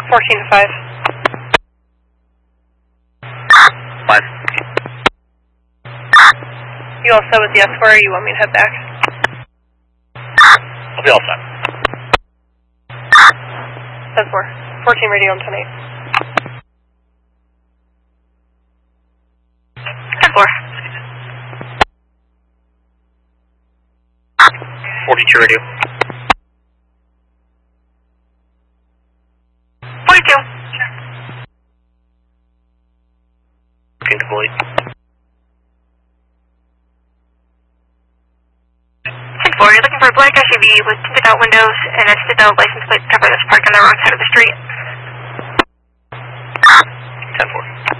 14 to 5. 5. You all set with the S4 or you want me to head back? I'll be all set. 10-4. 14 radio on 10-8. 10-4. 42 radio. 42. Looking deployed. 10-4, you're looking for a black SUV with tinted out windows and a tinted out license plate cover that's parked on the wrong side of the street. 10-4.